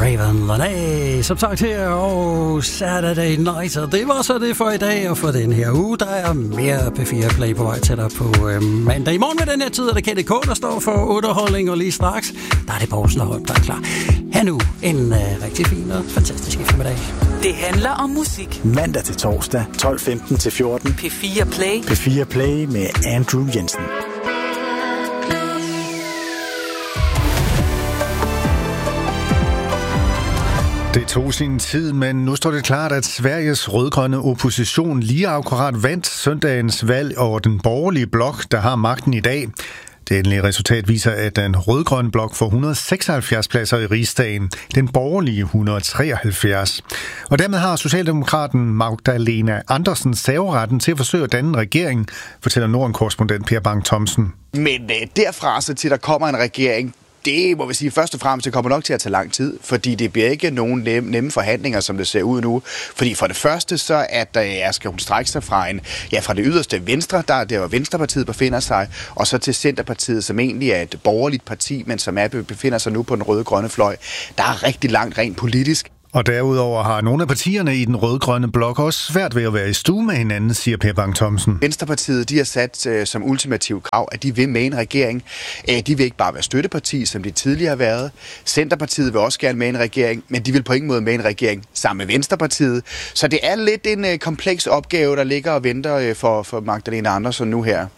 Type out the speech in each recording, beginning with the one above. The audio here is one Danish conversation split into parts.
Raven Lenae, som sagt her, og Saturday Night, og det var så det for i dag, og for den her uge, der er mere P4 Play på vej tættere på mandag. I morgen ved den her tid er det Kenneth K, der står for underholdning, og lige straks, der er det Poulsen og Holm, der er klar. Her nu en rigtig fin og fantastisk eftermiddag. Det handler om musik. Mandag til torsdag, 12:15 til 14. P4 Play. P4 Play med Andrew Jensen. Det tog sin tid, men nu står det klart, at Sveriges rødgrønne opposition lige akkurat vandt søndagens valg over den borgerlige blok, der har magten i dag. Det endelige resultat viser, at den rødgrønne blok får 176 pladser i Rigsdagen, den borgerlige 173. Og dermed har Socialdemokraten Magdalena Andersen serveretten til at forsøge at danne en regering, fortæller Norden-korrespondent Per Bang Thomsen. Men derfra så til der kommer en regering, det må vi sige først og fremmest, det kommer nok til at tage lang tid, fordi det bliver ikke nogen nemme forhandlinger, som det ser ud nu. Fordi for det første, så skal hun strække sig fra det yderste venstre, der hvor Venstrepartiet befinder sig, og så til Centerpartiet, som egentlig er et borgerligt parti, men som befinder sig nu på den røde-grønne fløj. Der er rigtig langt rent politisk. Og derudover har nogle af partierne i den rød-grønne blok også svært ved at være i stue med hinanden, siger Per Bang Thomsen. Venstrepartiet, de har sat som ultimativ krav, at de vil med en regering. De vil ikke bare være støtteparti, som de tidligere har været. Centerpartiet vil også gerne med en regering, men de vil på ingen måde med en regering sammen med Venstrepartiet. Så det er lidt en kompleks opgave, der ligger og venter for Magdalena Andersen nu her.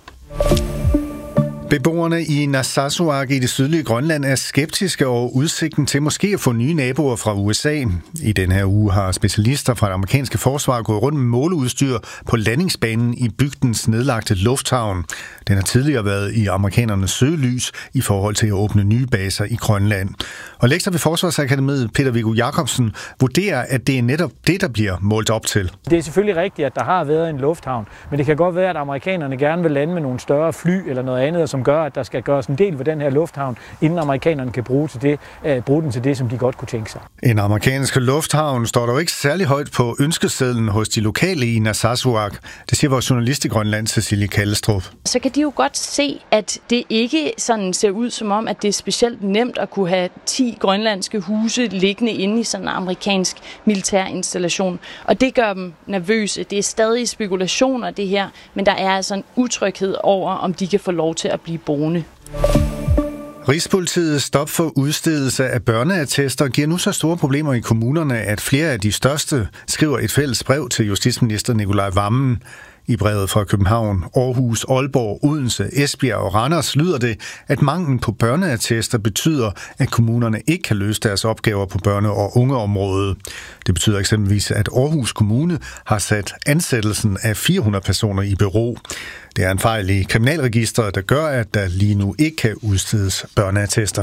Beboerne i Narsarsuaq i det sydlige Grønland er skeptiske over udsigten til måske at få nye naboer fra USA. I den her uge har specialister fra det amerikanske forsvar gået rundt med måleudstyr på landingsbanen i bygdens nedlagte lufthavn. Den har tidligere været i amerikanernes søgelys i forhold til at åbne nye baser i Grønland. Og lektor ved Forsvarsakademiet Peter Viggo Jacobsen vurderer, at det er netop det, der bliver målt op til. Det er selvfølgelig rigtigt, at der har været en lufthavn, men det kan godt være, at amerikanerne gerne vil lande med nogle større fly eller noget andet, som gør, at der skal gøres en del ved den her lufthavn, inden amerikanerne kan bruge den til det, som de godt kunne tænke sig. En amerikansk lufthavn står dog ikke særlig højt på ønskesedlen hos de lokale i Narsarsuaq. Det siger vores journalist i Grønland, Cecilie Kallestrup. Så kan de jo godt se, at det ikke sådan ser ud som om, at det er specielt nemt at kunne have 10 grønlandske huse liggende inde i sådan en amerikansk militærinstallation. Og det gør dem nervøse. Det er stadig spekulationer, det her, men der er altså en utryghed over, om de kan få lov til at blive boende. Rigspolitiets stop for udstedelse af børneattester giver nu så store problemer i kommunerne, at flere af de største skriver et fælles brev til justitsminister Nicolai Wammen. I brevet fra København, Aarhus, Aalborg, Odense, Esbjerg og Randers lyder det, at manglen på børneattester betyder, at kommunerne ikke kan løse deres opgaver på børne- og ungeområdet. Det betyder eksempelvis, at Aarhus Kommune har sat ansættelsen af 400 personer i bero. Det er en fejl i kriminalregisteret, der gør, at der lige nu ikke kan udstedes børneattester.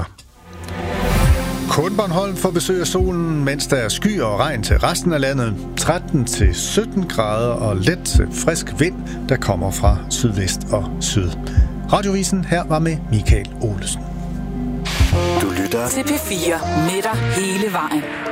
Kun Bornholm får besøg af solen, mens der er skyer og regn til resten af landet. 13-17 grader og let til frisk vind, der kommer fra sydvest og syd. Radiovisen her var med Michael Olesen. Du lytter til P4 med dig hele vejen.